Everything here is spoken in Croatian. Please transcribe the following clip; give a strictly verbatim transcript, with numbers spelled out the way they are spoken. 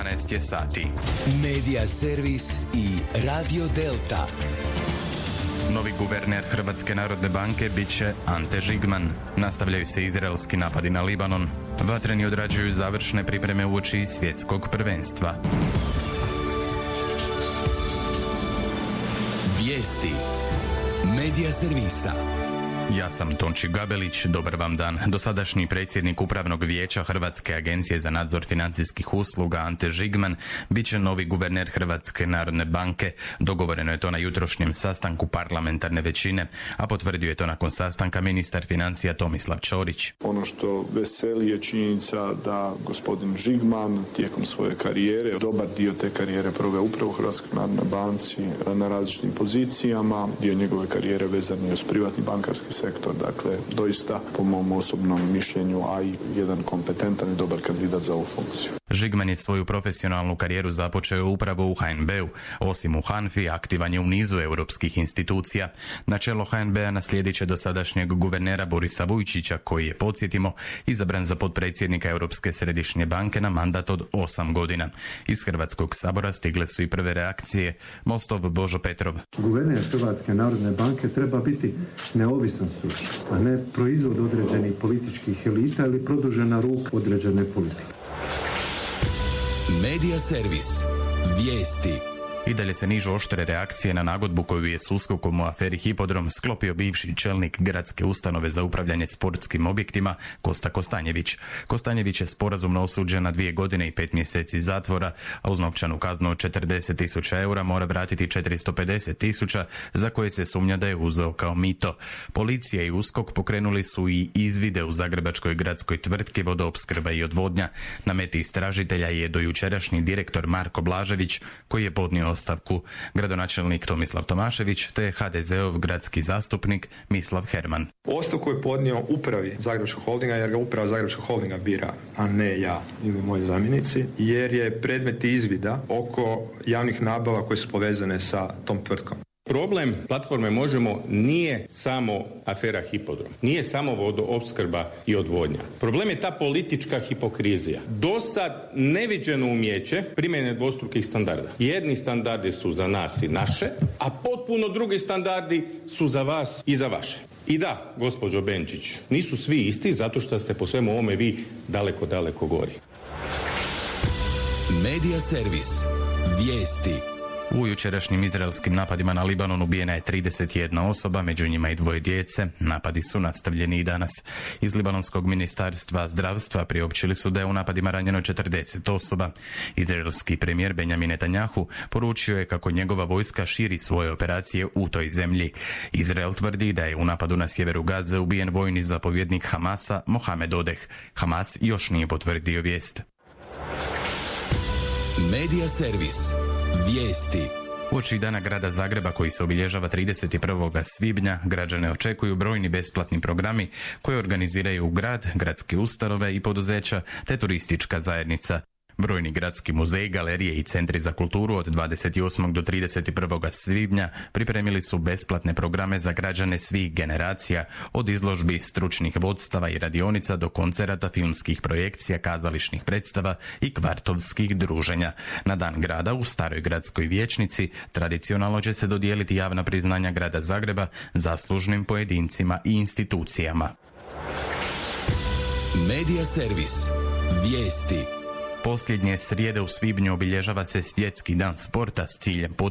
dvanaest je sati. Medija servis i Radio Delta. Novi guverner Hrvatske narodne banke bit će Ante Žigman. Nastavljaju se izraelski napadi na Libanon. Vatreni odrađuju završne pripreme uoči svjetskog prvenstva. Vijesti. Medija servisa. Ja sam Tonči Gabelić, dobar vam dan. Dosadašnji predsjednik Upravnog vijeća Hrvatske agencije za nadzor financijskih usluga Ante Žigman bit će novi guverner Hrvatske narodne banke. Dogovoreno je to na jutrošnjem sastanku parlamentarne većine, a potvrdio je to nakon sastanka ministar financija Tomislav Ćorić. Ono što veseli je činjenica da gospodin Žigman tijekom svoje karijere, dobar dio te karijere proveo upravo u Hrvatskoj narodnoj banci na različitim pozicijama. Dio njegove karijere vezan je uz privatni bankarski sektor, dakle doista po mom osobnom mišljenju, a i jedan kompetentan i dobar kandidat za ovu funkciju. Žigman je svoju profesionalnu karijeru započeo upravo u H N B-u. Osim u HANFI, aktivan je u nizu europskih institucija. Na čelo H N B-a naslijedit će dosadašnjeg guvernera Borisa Vujčića, koji je, podsjetimo, izabran za potpredsjednika Europske središnje banke na mandat od osam godina. Iz Hrvatskog sabora stigle su i prve reakcije. Mostov Božo Petrov. Guverner Hrvatske narodne banke treba biti neovisan stručnjak, a ne proizvod određenih političkih elita ili produžena ruka određene politike. Medija servis. Vijesti. I dalje se nižu oštre reakcije na nagodbu koju je s USKOK-om u aferi Hipodrom sklopio bivši čelnik Gradske ustanove za upravljanje sportskim objektima Kosta Kostanjević. Kostanjević je sporazumno osuđen na dvije godine i pet mjeseci zatvora, a uz novčanu kaznu od četrdeset tisuća eura mora vratiti četiristo pedeset tisuća za koje se sumnja da je uzeo kao mito. Policija i USKOK pokrenuli su i izvide u zagrebačkoj gradskoj tvrtki Vodoopskrba i odvodnja. Na meti istražitelja je dojučerašnji direktor Marko Blažević, koji je podnio ostavku, gradonačelnik Tomislav Tomašević te H D Z-ov gradski zastupnik Mislav Herman. Ostavku je podnio upravi Zagrebačkog holdinga, jer ga uprava Zagrebačkog holdinga bira, a ne ja ili moji zamjenici, jer je predmet izvida oko javnih nabava koje su povezane sa tom tvrtkom. Problem platforme Možemo nije samo afera Hipodrom, nije samo vodoopskrba i odvodnja. Problem je ta politička hipokrizija. Dosad neviđeno umijeće primjene dvostrukih standarda. Jedni standardi su za nas i naše, a potpuno drugi standardi su za vas i za vaše. I da, gospođo Benčić, nisu svi isti zato što ste po svemu ovome vi daleko, daleko gori. Medija servis. Vijesti. U jučerašnjim izraelskim napadima na Libanon ubijena je trideset jedna osoba, među njima i dvoje djece. Napadi su nastavljeni i danas. Iz Libanonskog ministarstva zdravstva priopćili su da je u napadima ranjeno četrdeset osoba. Izraelski premijer Benjamin Netanjahu poručio je kako njegova vojska širi svoje operacije u toj zemlji. Izrael tvrdi da je u napadu na sjeveru Gaze ubijen vojni zapovjednik Hamasa Mohamed Odeh. Hamas još nije potvrdio vijest. Medija servis. Vijesti. Uoči Dana grada Zagreba koji se obilježava trideset prvog svibnja, građane očekuju brojni besplatni programi koje organiziraju grad, gradske ustanove i poduzeća te turistička zajednica. Brojni gradski muzeji, galerije i centri za kulturu od dvadeset osmog do trideset prvog svibnja pripremili su besplatne programe za građane svih generacija, od izložbi stručnih vodstava i radionica do koncerata, filmskih projekcija, kazališnih predstava i kvartovskih druženja. Na Dan grada u Staroj gradskoj vijećnici tradicionalno će se dodijeliti javna priznanja grada Zagreba zaslužnim pojedincima i institucijama. Medija servis. Vijesti. Posljednje srijede u svibnju obilježava se Svjetski dan sporta s ciljem